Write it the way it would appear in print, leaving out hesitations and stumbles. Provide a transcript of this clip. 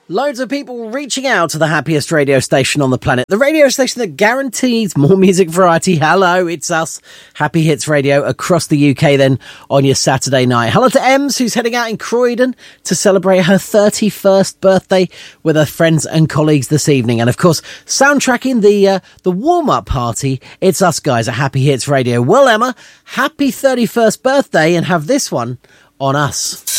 Loads of people reaching out to the happiest radio station on the planet. The radio station that guarantees more music variety. Hello, it's us. Happy Hits Radio across the UK then on your Saturday night. Hello to Ems, who's heading out in Croydon to celebrate her 31st birthday with her friends and colleagues this evening. And of course, soundtracking the warm-up party, it's us guys at Happy Hits Radio. Well, Emma, happy 31st birthday and have this one on us.